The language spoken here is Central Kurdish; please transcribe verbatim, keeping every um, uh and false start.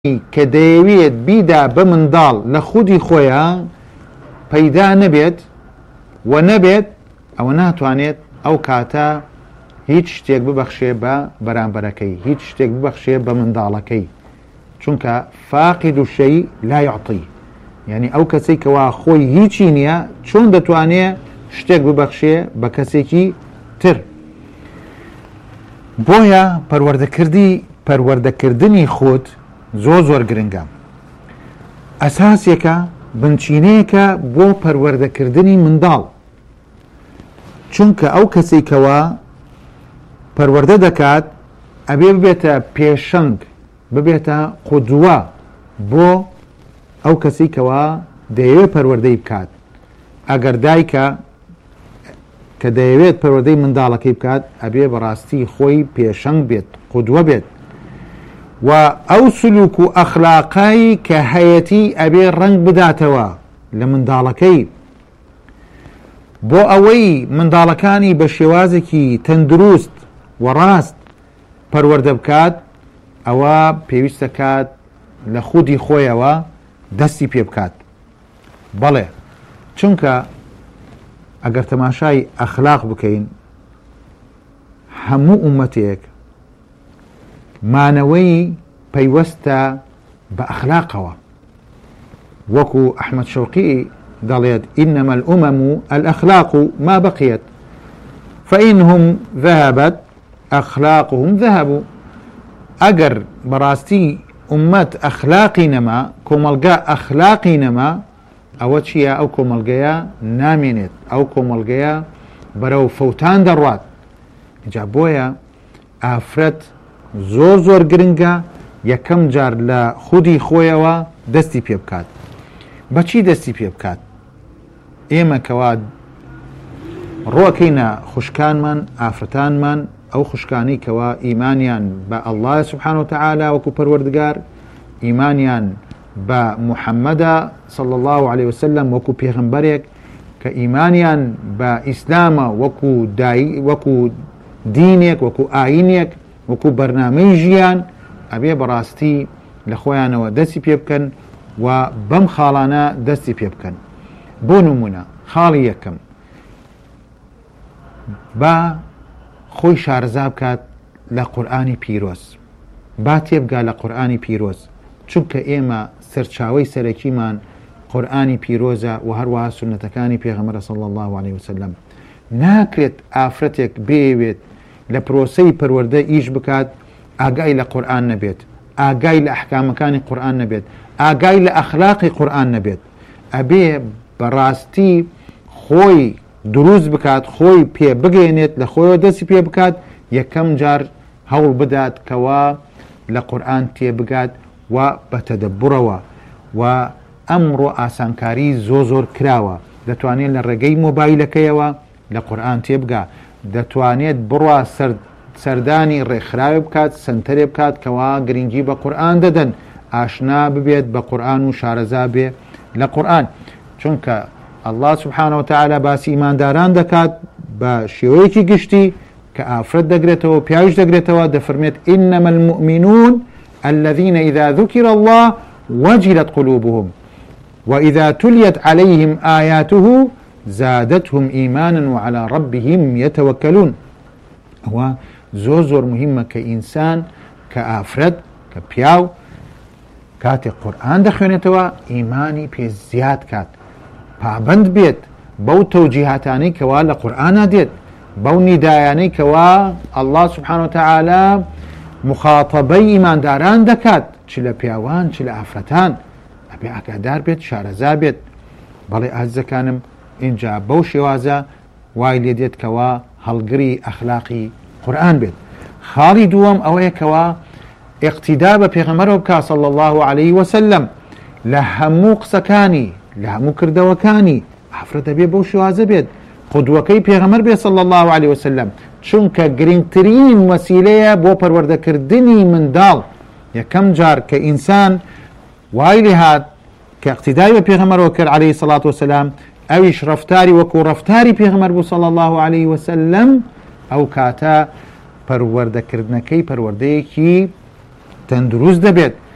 کە دەیەوێت بیدا بە منداڵ لە خودی خۆیان پەیدا نەبێت و نەبێت ئەوە ناتوانێت ئەو کاتە هیچ شتێک ببەخشێ بە بەرامبەرەکەی، هیچ شتێک ببەخشێ بە منداڵەکەی، چونکە فاقد الشەی لا یعطی، یعنی ئەو کەسێک کەوا خۆی هیچی نییە چۆن دەتوانێت شتێک ببەخشێ بە کەسێکی تر. بۆیە پەروەردەکردی پەروەردەکردنی خۆت زۆر زۆر گرنگە، ئەساسێکە، بنچینەیەکە بۆ پەروەردەکردنی منداڵ، چونکە ئەو کەسێکەوە پەروەردە دەکات ئەبێ ببێتە پێشەنگ، ببێتە قودوە بۆ ئەو کەسێکەوە دەیەوێت پەروەردەی بکات. ئەگەر دایکە کە دەیەوێت پەروەردەی منداڵەکەی بکات ئەبێ بەڕاستی خۆی پێشەنگ بێت، قودوە بێت، و ئەو سلوک و ئەخلاقایی کە هەیەتی ئەبێ ڕنگ بداتەوە لە منداڵەکەی بۆ ئەوەی منداڵەکانی بە شێوازێکی تەندروست و ڕاست پەروەردە بکات. ئەوە پێویستە کات لە خودی خۆیەوە دەستی پێ بکات. بەڵێ، چونکە ئەگەر تەماشای ئەخلاق بکەین، هەموو ئومەتێک مانەوەی پەیوەستە بە ئەخلاقەوە. وەکو ئەحمەد شەوقی دەڵێت ئینەمە الئومەم الئەخلاق ما بەقیەت فەئینهم ذەهەبەت ئەخلاقهم ذەهەبوا. ئەگەر بەڕاستی ئومەت ئەخلاقی نەما، کۆمەلگا ئەخلاقی نەما، ئەوە چییە؟ ئەو کۆمەلگەیە نامێنێت، ئەو کۆمەلگەیە بەرەو فەوتان دەڕوات. جا بۆیە ئافرەت زۆر زۆر گرنگە یەکەم جار لە خودی خۆیەوە دەستی پێ بکات. بەچی دەستی پێ بکات؟ ئێمە کەوا ڕۆکەینە خوشکانمان، ئافرەتانمان، ئەو خوشکانی کەوا ئیمانیان بە ئەڵڵاه سوبحانە وتەعالا وەکو پەروەردگار، ئیمانیان بە موحەممەدە صلی الله عليه وسلم وەکو پێغەمبەرێک، کە ئیمانیان بە ئیسلامە وەکو وەکو دینێک، وەکو ئاینێک، وەکو بەرنامەی ژیان، ئەبێ بەڕاستی لە خۆیانەوە دەستی پێ بکەن و بەم خاڵانە دەستی پێ بکەن. بۆ نمونە، خاڵی یەکەم، با خۆی شارەزا بکات لە قورئانی پیرۆز، با تێبگا لە قورئانی پیرۆز، چونکە ئێمە سەرچاوەی سەرەکیمان قورئانی پیرۆزە و هەروەها سونەتەکانی پێغەمبەر صلی الله عليه وسلم. ناکرێت ئافرەتێک بێوێت لە پرۆسەی پەروەردە ئیش بکات ئاگای لە قورئان نەبێت، ئاگای لە ئەحکامەکانی قورئان نەبێت، ئاگای لە ئەخلاقی قورئان نەبێت. ئەبێ بەڕاستی خۆی دروست بکات، خۆی پێ بگەێنێت، لە خۆیەوە دەستی پێ بکات، یەکەم جار هەوڵ بدات کەوا لە قورئان تێبگات و بە تەدەببوڕەوە. و ئەمڕۆ ئاسانکاری زۆ زۆر کراوە، دەتوانێت لە ڕێگەی مۆبایلەکەیەوە لە قورئان تێبگا، دەتوانێت بڕوا سەردانی ڕێکخراوێ بکات، سنتەرێ بکات کەوا گرنگی بە قورئان دەدەن، ئاشنا ببێت بە قورئان و شارەزا بێ لە قورئان. چونکە ئەڵڵاه سوبحانە وتەعالا باسی ئیمانداران دەکات بە شێوەیەکی گشتی کە ئافرەت دەگرێتەوە، پیاویش دەگرێتەوە، دەفەرمێت ئینەمە المؤمنون الذين إذا ذكر الله وجلت قلوبهم وإذا تليت عليهم آياته زادتهم إيمانا وعلى ربهم يتوكلون. ئەوە زۆر زۆر مهمە کە ئینسان، کە ئافرەت، کە پیاو کاتێک قورئان دەخوێنێتەوە ئیمانی پێ زیاد کات، پابند بێت بەو تەوجیهاتانەی کەوا لە قورئانە دێت، بەو نیدایانەی کەوا ئەڵڵاه سوبحانە وتەعالا مخاتەبەی ئیمانداران دەکات، چ لە پیاوان چ لە ئافرەتان. ئەبێ ئاگادار بێت، شارەزا بێت. بەڵێ ئازیزەکانم، اینجا بەو شێوازە وای لێ دێت کەوا هەڵگری ئەخلاقی قورئان بێت. خاڵی دووەم ئەوەیە کەوا ئیقتیدا بە پێغەمبەرەوە بکا صلی الله عليه وسلم لە هەموو قسەکانی، لە هەموو کردەوەکانی. ئافرەت دەبێ بەو شێوازە بێت، قودوەکەی پێغەمبەر بێت صلی الله عليه وسلم، چونکە گرنگترین وەسیلەیە بۆ پەروەردەکردنی منداڵ. یەکەم جار کە ئینسان وای لێ هات کە ئیقتیدای بە پێغەمبەرەوە کرد عەلەیهی سەڵات وسەلام، ئەویش ڕەفتاری وەکو ڕەفتاری پێغەمبەر بوو صلی الله عليه وسلم، ئەو کاتە پەروەردەکردنەکەی پەروەردەیەکی تەندروست دەبێت